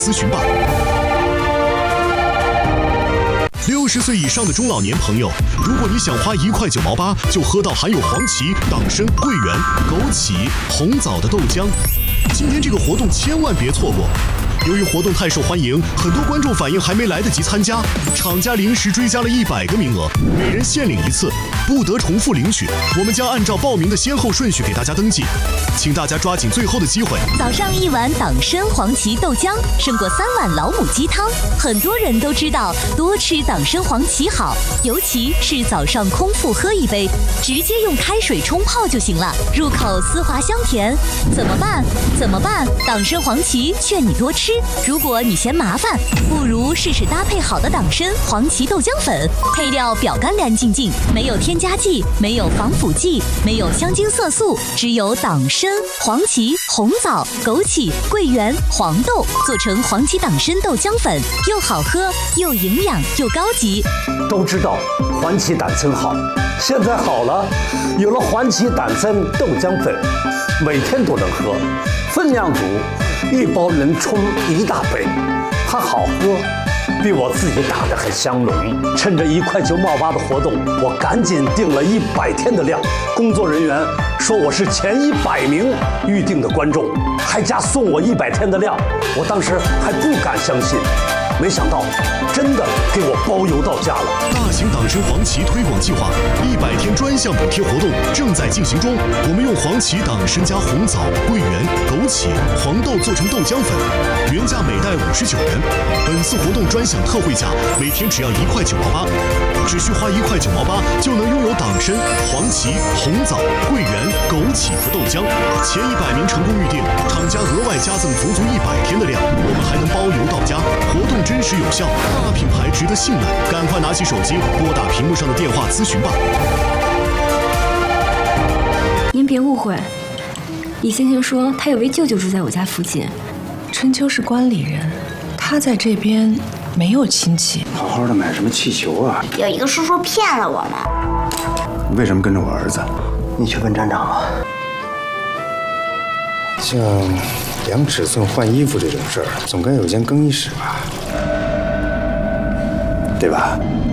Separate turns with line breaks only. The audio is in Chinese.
咨询吧。60岁以上的中老年朋友，如果你想花1块9毛8就喝到含有黄芪、党参、桂圆、枸杞、红枣的豆浆，今天这个活动千万别错过。由于活动太受欢迎，很多观众反映还没来得及参加，厂家临时追加了100个名额，每人限领1次，不得重复领取。我们将按照报名的先后顺序给大家登记，请大家抓紧最后的机会。
早上1碗党参黄芪豆浆，胜过3碗老母鸡汤。很多人都知道多吃党参黄芪好，尤其是早上空腹喝1杯，直接用开水冲泡就行了，入口丝滑香甜。怎么办？党参黄芪劝你多吃。如果你嫌麻烦，不如试试搭配好的党参黄芪豆浆粉，配料表干干净净，没有添加剂，没有防腐剂，没有香精色素，只有党参、黄芪、红枣、枸杞、桂圆、黄豆做成黄芪党参豆浆粉，又好喝又营养又高级。
都知道黄芪党参好，现在好了，有了黄芪党参豆浆粉，每天都能喝，分量足，1包能冲1大杯，它好喝，比我自己打的还香浓。趁着1块9毛8的活动，我赶紧订了100天的量。工作人员说我是前100名预定的观众，还加送我100天的量。我当时还不敢相信，没想到真的给我包邮到家了。
大型党参黄芪推广计划100天专项补贴活动正在进行中。我们用黄芪、党参加红枣、桂圆、枸杞、黄豆做成豆浆粉，原价每袋59元。本次活动专享特惠价，每天只要1块9毛8，只需花1块9毛8就能拥有党参、黄芪、红枣、桂圆、枸杞和豆浆。前100名成功预定，厂家额外加赠足100天的量，我们还能包邮到家。活动真实有效，大品牌值得信赖，赶快拿起手机拨打屏幕上的电话咨询吧。
您别误会，李星星说他有位舅舅住在我家附近。
春秋是关里人，他在这边没有亲戚。
好好的买什么气球啊？
有一个叔叔骗了我们。
你为什么跟着我儿子？
你去问站长吧。
像量尺寸、换衣服这种事儿，总该有间更衣室吧？对吧？